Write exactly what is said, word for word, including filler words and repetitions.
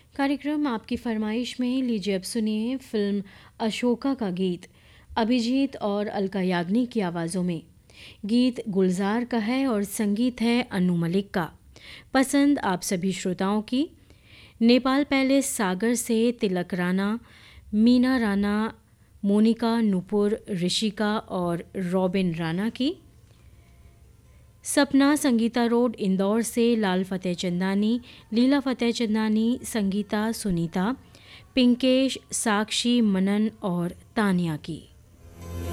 कार्यक्रम आपकी फरमाइश में लीजिए अब सुनिए फिल्म अशोका का गीत अभिजीत और अलका याग्निक की आवाज़ों में। गीत गुलजार का है और संगीत है अनु मलिक का। पसंद आप सभी श्रोताओं की। नेपाल पैलेस सागर से तिलक राणा, मीना राणा, मोनिका नूपुर, ऋषिका और रॉबिन राणा की। सपना संगीता रोड इंदौर से लाल फतेह चंदानी, लीला फतेह चंदानी, संगीता, सुनीता, पिंकेश, साक्षी, मनन और तानिया की।